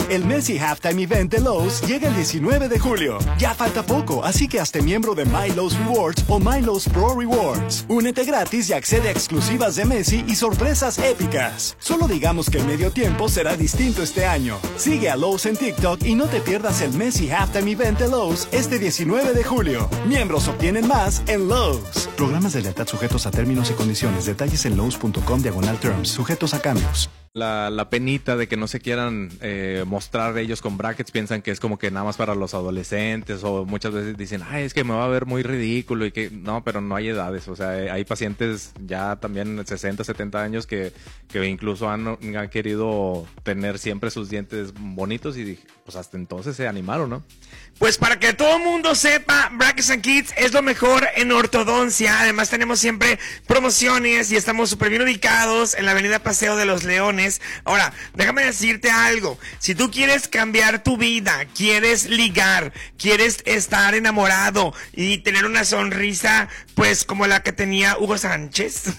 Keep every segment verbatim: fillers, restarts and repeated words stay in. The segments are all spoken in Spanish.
El Messi Halftime Event de Lowe's llega el diecinueve de julio. Ya falta poco, así que hazte miembro de My Lowe's Rewards o My Lowe's Pro Rewards. Únete gratis y accede a exclusivas de Messi y sorpresas épicas. Solo digamos que el medio tiempo será distinto este año. Sigue a Lowe's en TikTok y no te pierdas el Messi Halftime Event de Lowe's este diecinueve de julio. Miembros obtienen más en Lowe's. Programas de lealtad sujetos a términos y condiciones. Detalles en lowes punto com diagonal terms. Sujetos a cambios. La, la penita de que no se quieran eh, mostrar ellos con brackets, piensan que es como que nada más para los adolescentes, o muchas veces dicen, ay, es que me va a ver muy ridículo, y que no, pero no hay edades, o sea, hay pacientes ya también sesenta, setenta años que, que incluso han, han querido tener siempre sus dientes bonitos, y pues hasta entonces se animaron, ¿no? Pues para que todo el mundo sepa, Brackets and Kids es lo mejor en ortodoncia. Además tenemos siempre promociones y estamos súper bien ubicados en la avenida Paseo de los Leones. Ahora, déjame decirte algo. Si tú quieres cambiar tu vida, quieres ligar, quieres estar enamorado y tener una sonrisa pues como la que tenía Hugo Sánchez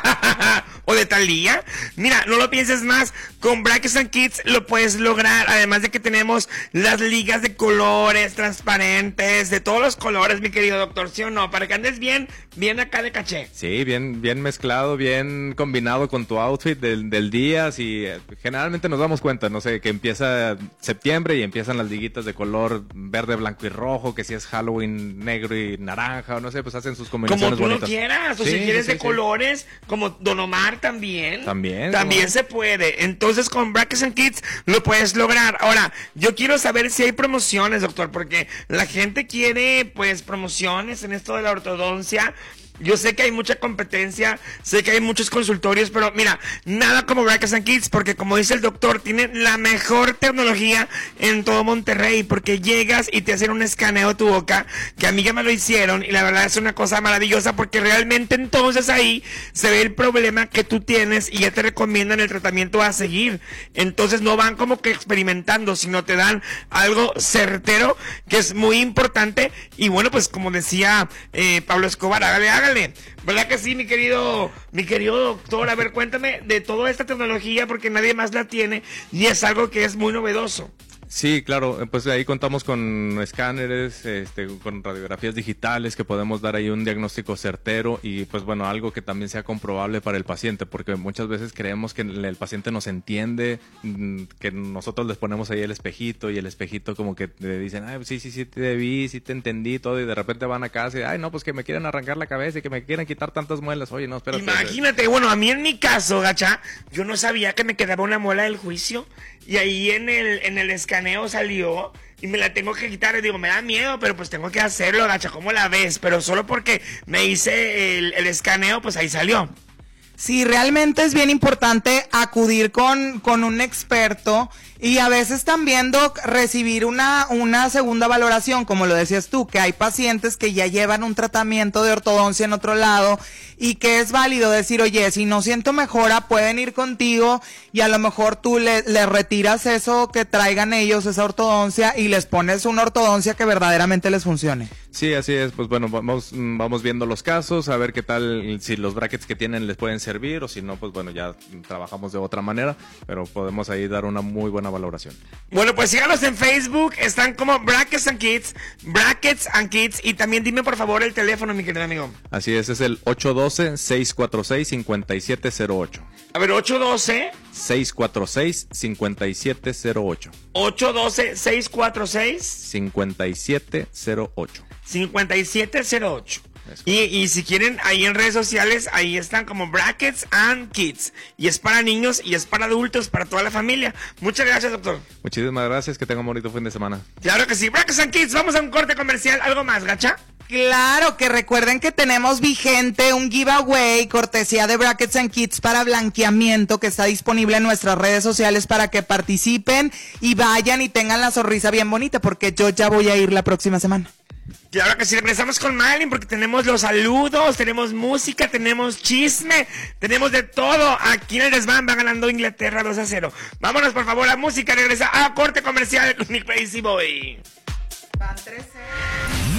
o de Thalía, mira, no lo pienses más. Con Brackets and Kids lo puedes lograr. Además de que tenemos las ligas de colores transparentes, de todos los colores, mi querido doctor, ¿sí o no? Para que andes bien, bien acá de caché. Sí, bien, bien mezclado, bien combinado con tu outfit del, del día. Sí, generalmente nos damos cuenta, no sé, que empieza septiembre y empiezan las liguitas de color verde, blanco y rojo, que si es Halloween negro y naranja, o no sé, pues hacen sus combinaciones como tú bonitas. Lo quieras, o sí, si quieres sí, de sí. colores, como Don Omar también. También. También ¿no? se puede. Entonces con Brackets and Kids lo puedes lograr. Ahora, yo quiero saber si hay promociones, doctor, porque la gente quiere pues promociones en esto de la ortodoncia. Yo sé que hay mucha competencia, sé que hay muchos consultorios, pero mira, nada como Brackets and Kids, porque como dice el doctor, tiene la mejor tecnología en todo Monterrey, porque llegas y te hacen un escaneo de tu boca, que a mí ya me lo hicieron, y la verdad es una cosa maravillosa, porque realmente entonces ahí se ve el problema que tú tienes y ya te recomiendan el tratamiento a seguir. Entonces no van como que experimentando, sino te dan algo certero, que es muy importante, y bueno, pues como decía eh, Pablo Escobar, hágale, hágale. ¿Verdad que sí, mi querido, mi querido doctor? A ver, cuéntame de toda esta tecnología, porque nadie más la tiene y es algo que es muy novedoso. Sí, claro, pues ahí contamos con escáneres, este, con radiografías digitales que podemos dar ahí un diagnóstico certero y pues bueno, algo que también sea comprobable para el paciente, porque muchas veces creemos que el paciente nos entiende, que nosotros les ponemos ahí el espejito y el espejito como que le dicen, ay, sí, sí, sí te vi, sí te entendí todo, y de repente van a casa y, ay, no, pues que me quieren arrancar la cabeza y que me quieren quitar tantas muelas. Oye, no, espérate. Imagínate, bueno, a mí en mi caso, gacha, yo no sabía que me quedaba una muela del juicio. Y ahí en el, en el escaneo salió y me la tengo que quitar. Y digo, me da miedo, pero pues tengo que hacerlo, gacha, ¿cómo la ves? Pero solo porque me hice el, el escaneo, pues ahí salió. Sí, realmente es bien importante acudir con, con un experto y a veces también, Doc, recibir una, una segunda valoración, como lo decías tú, que hay pacientes que ya llevan un tratamiento de ortodoncia en otro lado y que es válido decir, oye, si no siento mejora, pueden ir contigo y a lo mejor tú le, le retiras eso que traigan ellos, esa ortodoncia, y les pones una ortodoncia que verdaderamente les funcione. Sí, así es, pues bueno, vamos, vamos viendo los casos, a ver qué tal, si los brackets que tienen les pueden servir, o si no, pues bueno, ya trabajamos de otra manera, pero podemos ahí dar una muy buena valoración. Bueno, pues síganos en Facebook, están como Brackets and Kids, Brackets and Kids, y también dime por favor el teléfono, mi querido amigo. Así es, es el ocho uno dos, seis cuatro seis, cinco siete cero ocho. A ver, ocho uno dos, seis cuatro seis, cinco siete cero ocho. ocho uno dos, seis cuatro seis, cinco siete cero ocho. cinco siete cero ocho. Y, y si quieren, ahí en redes sociales, ahí están como Brackets and Kids. Y es para niños y es para adultos, para toda la familia. Muchas gracias, doctor. Muchísimas gracias, que tengan un bonito fin de semana. Claro que sí, Brackets and Kids. Vamos a un corte comercial. ¿Algo más, gacha? Claro, que recuerden que tenemos vigente un giveaway cortesía de Brackets and Kids para blanqueamiento que está disponible en nuestras redes sociales para que participen y vayan y tengan la sonrisa bien bonita, porque yo ya voy a ir la próxima semana. Claro que sí, regresamos con Marilyn porque tenemos los saludos, tenemos música, tenemos chisme, tenemos de todo. Aquí en el desván va ganando Inglaterra dos a cero. Vámonos por favor a música, regresa a corte comercial con mi Crazy Boy. Van tres cero.